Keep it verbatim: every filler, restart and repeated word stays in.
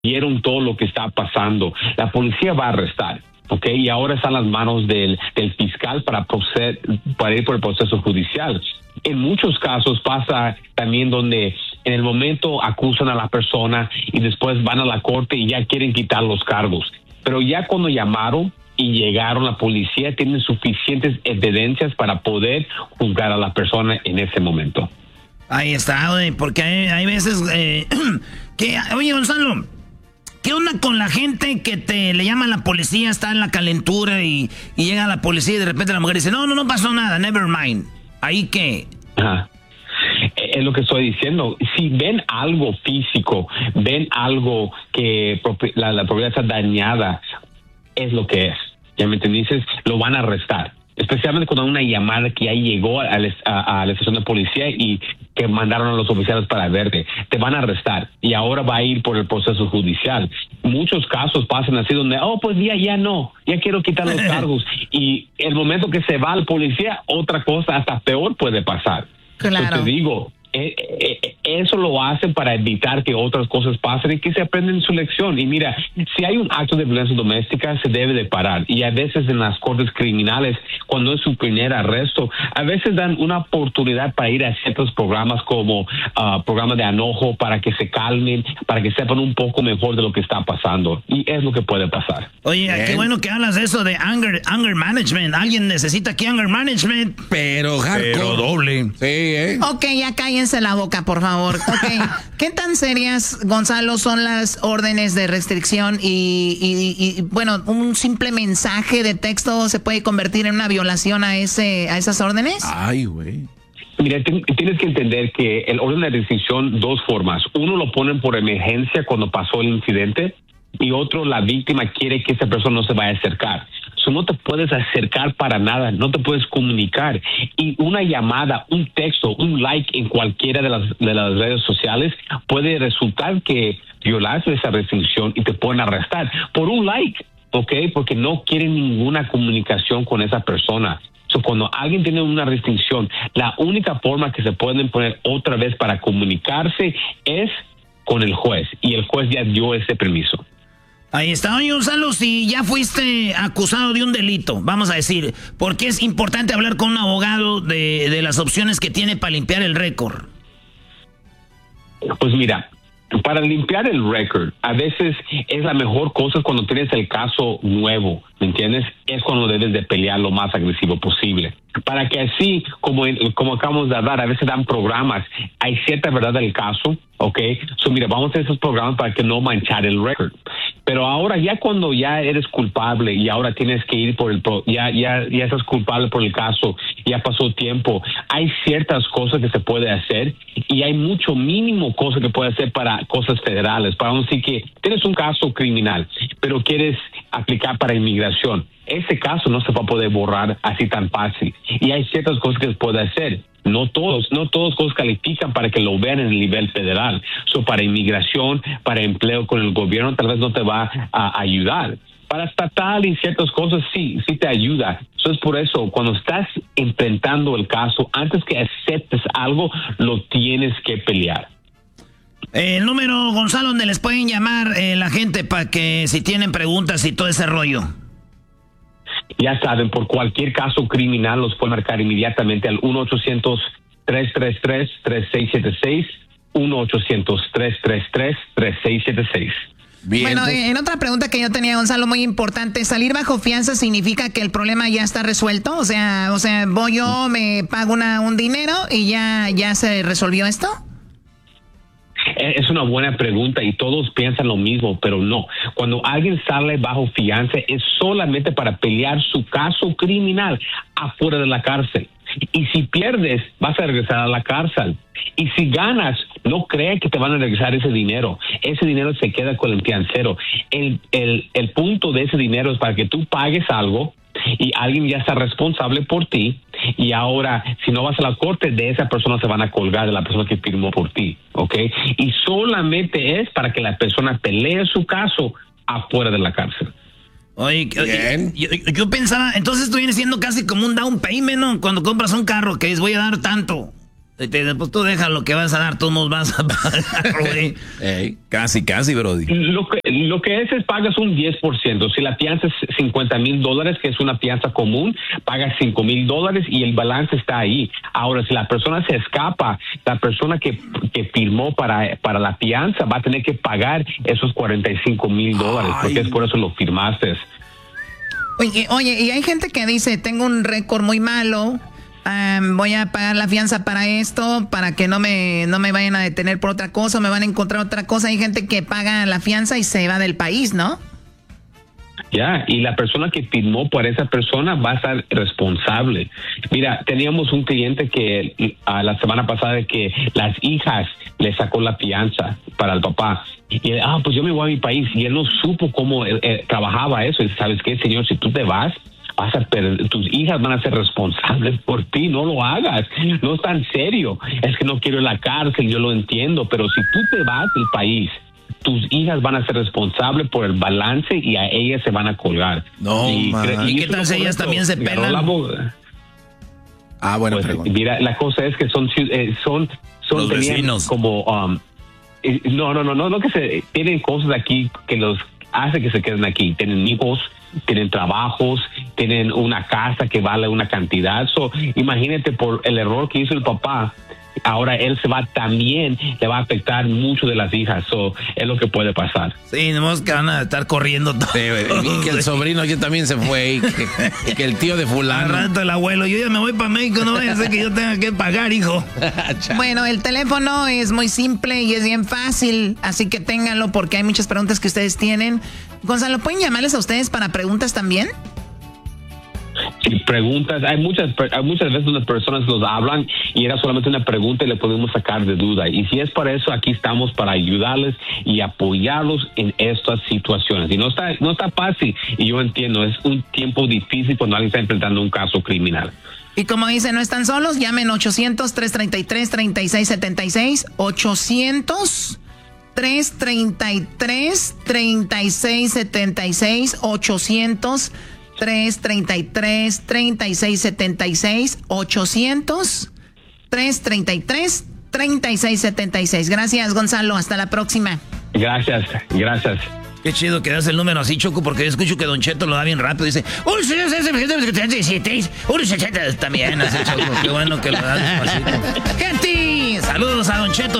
vieron todo lo que está pasando. La policía va a arrestar, ¿ok? Y ahora están en las manos del, del fiscal para, proceder, para ir por el proceso judicial. En muchos casos pasa también donde en el momento acusan a la persona y después van a la corte y ya quieren quitar los cargos. Pero ya cuando llamaron y llegaron la policía, tienen suficientes evidencias para poder juzgar a la persona en ese momento. Ahí está, güey, porque hay, hay veces eh, que... Oye, Gonzalo, ¿qué onda con la gente que te le llama a la policía, está en la calentura y, y llega la policía y de repente la mujer dice, no, no, no pasó nada, never mind? ¿Ahí qué? Ajá. Es lo que estoy diciendo. Si ven algo físico, ven algo que la, la propiedad está dañada, es lo que es. ¿Ya me entiendes? Lo van a arrestar. Especialmente cuando hay una llamada que ya llegó a la, a, a la estación de policía y que mandaron a los oficiales para verte. Te van a arrestar y ahora va a ir por el proceso judicial. Muchos casos pasan así donde, oh, pues ya, ya no, ya quiero quitar los cargos. Y el momento que se va el policía, otra cosa hasta peor puede pasar. Claro. Entonces, te digo, eh, eh, eso lo hacen para evitar que otras cosas pasen y que se aprenden su lección. Y mira, si hay un acto de violencia doméstica, se debe de parar. Y a veces en las cortes criminales, cuando es su primer arresto, a veces dan una oportunidad para ir a ciertos programas como uh, programas de enojo para que se calmen, para que sepan un poco mejor de lo que está pasando. Y es lo que puede pasar. Oye, Bien. Qué bueno que hablas de eso de anger, anger management. Alguien necesita aquí anger management. Pero hardcore. Pero doble. Sí, ¿eh? Ok, ya cállense la boca, por favor. Okay. ¿Qué tan serias, Gonzalo, son las órdenes de restricción y, y, y, bueno, un simple mensaje de texto se puede convertir en una violación a ese a esas órdenes? Ay, güey. Mira, tienes que entender que el orden de restricción, dos formas. Uno lo ponen por emergencia cuando pasó el incidente y otro, la víctima quiere que esa persona no se vaya a acercar. So, no te puedes acercar para nada, no te puedes comunicar. Y una llamada, un texto, un like en cualquiera de las, de las redes sociales puede resultar que violaste esa restricción y te pueden arrestar por un like, ¿ok? Porque no quieren ninguna comunicación con esa persona. So, cuando alguien tiene una restricción, la única forma que se pueden poner otra vez para comunicarse es con el juez. Y el juez ya dio ese permiso. Ahí está, oye, Gonzalo, si ya fuiste acusado de un delito, vamos a decir, ¿por qué es importante hablar con un abogado de, de las opciones que tiene para limpiar el récord? Pues mira, para limpiar el récord, a veces es la mejor cosa cuando tienes el caso nuevo, ¿me entiendes? Es cuando debes de pelear lo más agresivo posible. Para que así, como, como acabamos de hablar, a veces dan programas, hay cierta verdad del caso, ¿ok? So, mira, vamos a hacer esos programas para que no manchar el récord. Pero ahora ya cuando ya eres culpable y ahora tienes que ir por el, ya, ya, ya estás culpable por el caso, ya pasó tiempo, hay ciertas cosas que se puede hacer y hay mucho mínimo cosas que puede hacer para cosas federales. Para decir que tienes un caso criminal, pero quieres aplicar para inmigración. Ese caso no se va a poder borrar así tan fácil. Y hay ciertas cosas que se puede hacer. No todos, no todos cosas califican para que lo vean en el nivel federal. So, para inmigración, para empleo con el gobierno, tal vez no te va a ayudar. Para estatal y ciertas cosas, sí, sí te ayuda. Entonces, por eso, cuando estás enfrentando el caso, antes que aceptes algo, lo tienes que pelear. Eh, el número, Gonzalo, donde les pueden llamar eh, la gente para que si tienen preguntas y todo ese rollo. Ya saben, por cualquier caso criminal los pueden marcar inmediatamente al uno ochocientos, tres tres tres, tres seis siete seis, uno ochocientos, tres tres tres, tres seis siete seis. Bien. Bueno, en otra pregunta que yo tenía, Gonzalo, muy importante, ¿salir bajo fianza significa que el problema ya está resuelto? O sea, o sea, voy yo, me pago una, un dinero y ya, ya se resolvió esto. Es una buena pregunta y todos piensan lo mismo, pero no. Cuando alguien sale bajo fianza es solamente para pelear su caso criminal afuera de la cárcel. Y si pierdes, vas a regresar a la cárcel. Y si ganas, no crean que te van a regresar ese dinero. Ese dinero se queda con el fiancero. El, el, el punto de ese dinero es para que tú pagues algo y alguien ya está responsable por ti, y ahora si no vas a la corte, de esa persona se van a colgar de la persona que firmó por ti, ¿ok? Y solamente es para que la persona pelee su caso afuera de la cárcel. Oye, oye yo, yo pensaba, entonces esto viene siendo casi como un down payment, ¿no? Cuando compras un carro, que es voy a dar tanto. Y te dicen, pues tú deja lo que vas a dar, tú nos vas a pagar, güey. Ey, casi, casi, brody. Lo que, lo que es es pagas un diez por ciento. Si la fianza es cincuenta mil dólares, que es una fianza común, pagas cinco mil dólares y el balance está ahí. Ahora, si la persona se escapa, la persona que, que firmó para, para la fianza va a tener que pagar esos cuarenta y cinco mil dólares, porque es por eso lo firmaste. Oye, oye, y hay gente que dice, tengo un récord muy malo, um, voy a pagar la fianza para esto, para que no me, no me vayan a detener por otra cosa, o me van a encontrar otra cosa. Hay gente que paga la fianza y se va del país, ¿no? Ya, yeah, y la persona que firmó por esa persona va a ser responsable. Mira, teníamos un cliente que a la semana pasada que las hijas le sacó la fianza para el papá. Y él, ah, pues yo me voy a mi país. Y él no supo cómo eh, eh, trabajaba eso. Y ¿sabes qué, señor? Si tú te vas, vas a perder, tus hijas van a ser responsables por ti. No lo hagas. No es tan serio. Es que no quiero ir a la cárcel, yo lo entiendo. Pero si tú te vas del país, tus hijas van a ser responsables por el balance y a ellas se van a colgar. No, y, ¿Y, ¿Y qué tal si ellas también se pelan? Ah, bueno, pues, mira, la cosa es que son eh, son son los vecinos como um, eh, no no no no no que se tienen cosas aquí que los hace que se queden aquí. Tienen hijos, tienen trabajos, tienen una casa que vale una cantidad. So, imagínate por el error que hizo el papá. Ahora él se va también, le va a afectar mucho de las hijas. So, es lo que puede pasar. Sí, no que van a estar corriendo todo. Sí, y que el sobrino que también se fue, y que, que el tío de fulano. Al rato el abuelo, yo ya me voy para México, no vaya a ser que yo tenga que pagar, hijo. Bueno, el teléfono es muy simple y es bien fácil, así que ténganlo porque hay muchas preguntas que ustedes tienen. Gonzalo, ¿pueden llamarles a ustedes para preguntas también? Si preguntas, hay muchas hay muchas veces las personas nos hablan y era solamente una pregunta y le podemos sacar de duda. Y si es para eso, aquí estamos para ayudarles y apoyarlos en estas situaciones. Y no está no está fácil, y yo entiendo, es un tiempo difícil cuando alguien está enfrentando un caso criminal. Y como dicen, no están solos, llamen ochocientos, trescientos treinta y tres, treinta y seis setenta y seis, ochocientos, trescientos treinta y tres, treinta y seis setenta y seis, ochocientos, tres treinta y tres, treinta y seis setenta y seis, ochocientos, tres treinta y tres, treinta y seis setenta y seis. Gracias, Gonzalo. Hasta la próxima. Gracias, gracias. Qué chido que das el número así, Choco, porque yo escucho que Don Cheto lo da bien rápido. Dice, uno setenta y siete, uno setenta también, así, Choco. Qué bueno que lo das despacito. Gente, saludos a Don Cheto.